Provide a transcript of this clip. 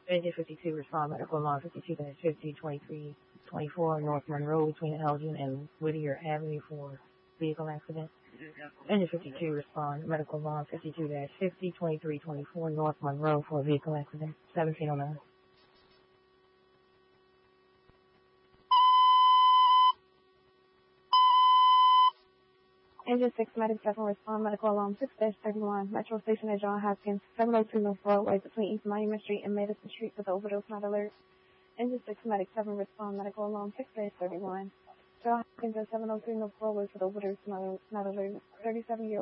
Engine 52, respond medical alarm 52-50-2324 North Monroe between Elgin and Whittier Avenue for vehicle accident. Engine 52, respond medical alarm 52-50-2324 North Monroe for vehicle accident. 1709. Engine 6, Medic 7, respond medical alarm 6-31, Metro Station at John Hopkins, 702 North Broadway between East Monument Street and Madison Street with overdose not alert. Engine 6, Medic 7, respond medical alarm 6-31, John Hopkins at 703 North Broadway with overdose not alert. 37-year-old